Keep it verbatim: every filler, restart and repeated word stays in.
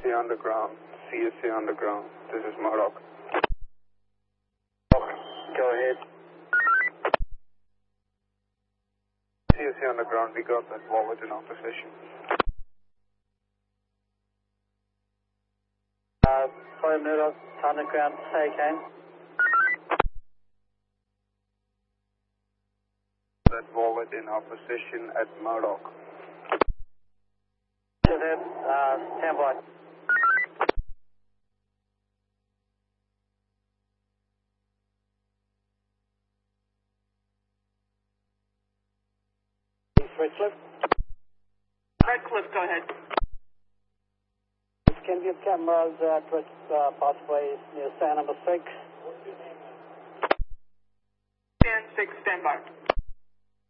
Underground, C S A Underground, this is Murdoch. Go ahead. C S A Underground, we got that wallet in opposition. Uh, sorry, Murdoch, Underground, say again. That wallet in opposition at Murdoch. To that, uh, stand by. Redcliffe? Redcliffe, go ahead. Can you have cameras at which uh, pathways near stand number six? Stand six, stand by.